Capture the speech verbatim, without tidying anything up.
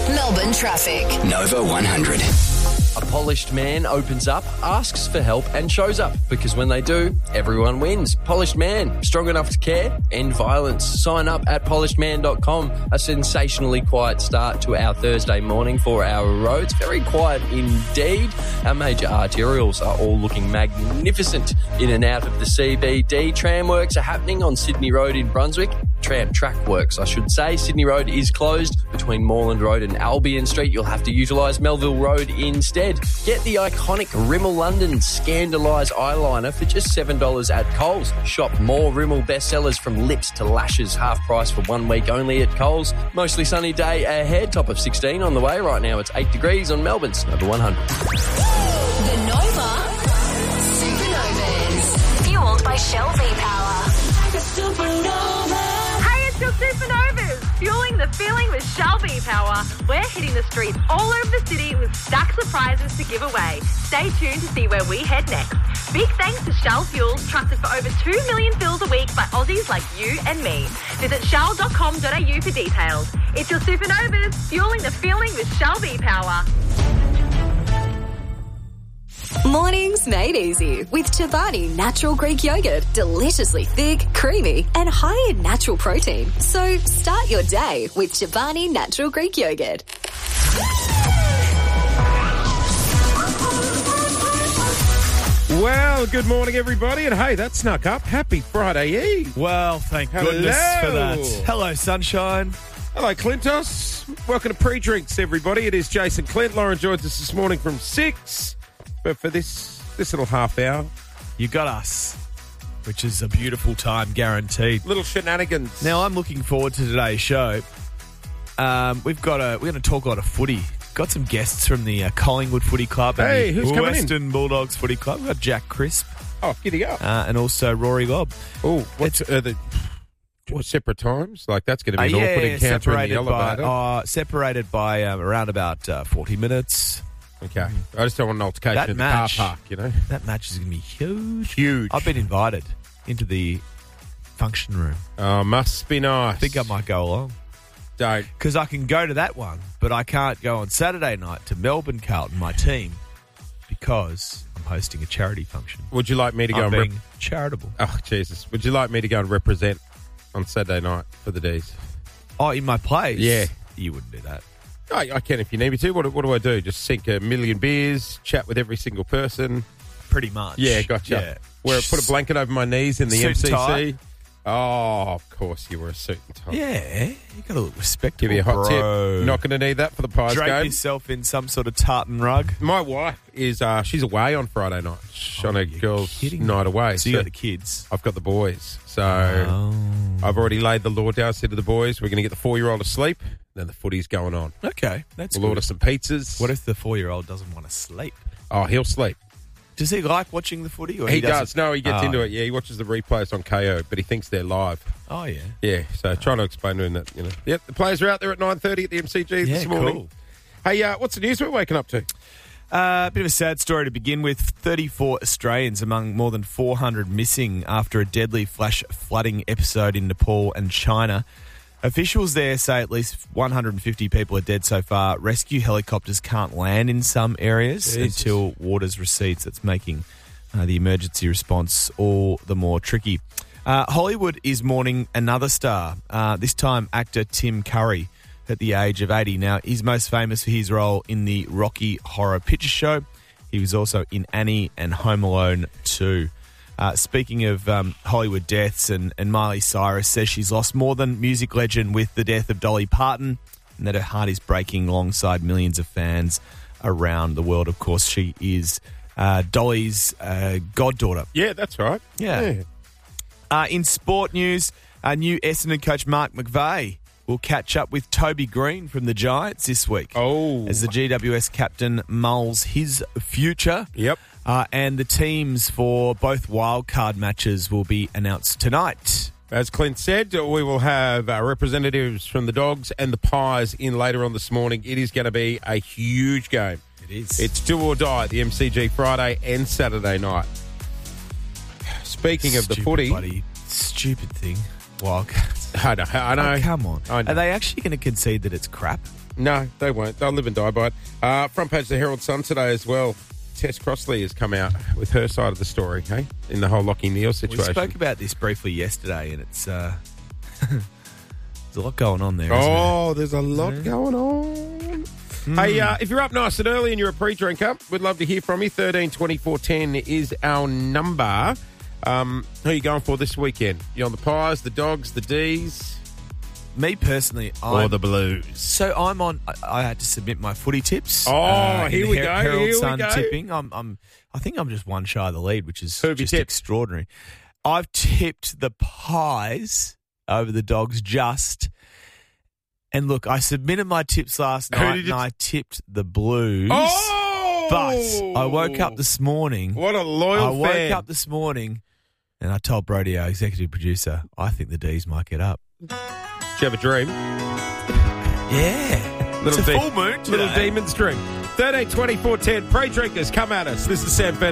Melbourne traffic. Nova one hundred. A polished man opens up, asks for help and shows up because when they do, everyone wins. Polished Man, strong enough to care, end violence. Sign up at polished man dot com. A sensationally quiet start to our Thursday morning for our roads. Very quiet indeed. Our major arterials are all looking magnificent in and out of the C B D. Tram works are happening on Sydney Road in Brunswick. Tram track works, I should say. Sydney Road is closed between Moreland Road and Albion Street. You'll have to utilise Melville Road instead. Get the iconic Rimmel London Scandalise eyeliner for just seven dollars at Coles. Shop more Rimmel bestsellers from lips to lashes, half price for one week only at Coles. Mostly sunny day ahead, top of sixteen on the way. Right now it's eight degrees on Melbourne's Nova one hundred. The Nova Supernovas. Fueled by Shell V-Power. Hey, it's your Supernovas. Fueling the feeling with Shell V-Power. We're hitting the streets all over the city with stacks of prizes to give away. Stay tuned to see where we head next. Big thanks to Shell Fuels, trusted for over two million fills a week by Aussies like you and me. Visit shell dot com dot a u for details. It's your Supernovas. Fueling the feeling with Shell V-Power. Mornings made easy with Chobani Natural Greek Yogurt. Deliciously thick, creamy and high in natural protein. So start your day with Chobani Natural Greek Yogurt. Well, good morning, everybody. And hey, that snuck up. Happy Friday Eve. Well, thank Hello. goodness for that. Hello, sunshine. Hello, Clintos. Welcome to Pre-Drinks, everybody. It is Jason Clint. Lauren joins us this morning from six. But for this this little half hour, You got us, which is a beautiful time, guaranteed. little shenanigans. Now, I'm looking forward to today's show. Um, we've got a, we're going to talk a lot of footy. Got some guests from the uh, Collingwood Footy Club and Hey, the who's coming in? Western Bulldogs Footy Club. We've got Jack Crisp Oh, giddy up. uh, and also Rory Lobb. Oh, what's uh, the what, separate times? Like, that's going to Uh, be an yeah, awkward encounter in separated the by, elevator. uh, separated by um, around about uh, forty minutes. Okay. I just don't want an altercation That in match- the car park, you know? That match is going to be huge. Huge. I've been invited into the function room. Oh, must be nice. I think I might go along. Don't. Because I can go to that one, but I can't go on Saturday night to Melbourne Carlton, my team, because I'm hosting a charity function. Would you like me to go I'm and rep- being charitable. Oh, Jesus. Would you like me to go and represent on Saturday night for the D's? Oh, in my place? Yeah. You wouldn't do that. I, I can if you need me to. What, do- what do I do? Just sink a million beers, chat with every single person? Pretty much. Yeah, gotcha. Yeah. Where I put a blanket over my knees in the Suit and M C C. tie? Oh, of course you were a suit and tie. Yeah, you got to look respectable, Give you a hot bro. tip. Not going to need that for the Pies Drape game. yourself in some sort of tartan rug. My wife is, uh, she's away on Friday night. She's Oh, on a you're girls' kidding night me. away. So you got the kids. I've got the boys. So Oh. I've already laid the law down, said to the boys, we're going to get the four-year-old asleep, then the footy's going on. Okay, that's We'll good. order some pizzas. What if the four-year-old doesn't want to sleep? Oh, he'll sleep. Does he like watching the footy? Or He, he, does. doesn't? No, he gets Oh. into it. Yeah, he watches the replays on K O, but he thinks they're live. Oh, yeah. Yeah, so trying to explain to him that, you know. Yep, the players are out there at nine thirty at the M C G this Yeah, morning. cool. Hey, uh, what's the news we're waking up to? Uh, a bit of a sad story to begin with. thirty-four Australians among more than four hundred missing after a deadly flash flooding episode in Nepal and China. Officials there say at least one hundred fifty people are dead so far. Rescue helicopters can't land in some areas Jesus. until water's recedes. That's making uh, the emergency response all the more tricky. Uh, Hollywood is mourning another star, uh, this time actor Tim Curry at the age of eighty. Now, he's most famous for his role in the Rocky Horror Picture Show. He was also in Annie and Home Alone two. Uh, speaking of um, Hollywood deaths, and, and Miley Cyrus says she's lost more than music legend with the death of Dolly Parton, and that her heart is breaking alongside millions of fans around the world. Of course, she is uh, Dolly's uh, goddaughter. Yeah, that's right. Yeah. Uh, in sport news, uh, new Essendon coach Mark McVeigh will catch up with Toby Green from the Giants this week. Oh. As the G W S captain mulls his future. Yep. Uh, and the teams for both wildcard matches will be announced tonight. As Clint said, we will have uh, representatives from the Dogs and the Pies in later on this morning. It is going to be a huge game. It is. It's do or die at the M C G Friday and Saturday night. Speaking of the Stupid footy, bloody stupid thing. Wildcats. I know. I know. Oh, come on. I know. Are they actually going to concede that it's crap? No, they won't. They'll live and die by it. Uh, front page of the Herald Sun today as well. Tess Crossley has come out with her side of the story, hey, in the whole Lockie Neal situation. We spoke about this briefly yesterday, and it's uh, there's a lot going on there. Oh, isn't there's a lot Yeah. going on. Hey, uh, if you're up nice and early and you're a pre-drinker, we'd love to hear from you. thirteen twenty-four ten is our number. Um, who are you going for this weekend? You on the Pies, the Dogs, the D's? Me personally, Or I'm, the Blues? so I'm on. I, I had to submit my footy tips. Oh, uh, in here the we Her- go, Herald here we Sun go. tipping. I'm, I'm. I think I'm just one shy of the lead, which is Who have you just tipped? extraordinary. I've tipped the Pies over the Dogs just. And look, I submitted my tips last Who night, did and you I tipped the Blues. Oh! But I woke up this morning. What a loyal I woke fan. up this morning, and I told Brody, our executive producer, I think the D's might get up. Did you have a dream? Yeah, Little it's a de- full moon Little today. demon's dream. thirteen twenty-four ten. Pre-drinkers, come at us. This is Sam Fenner.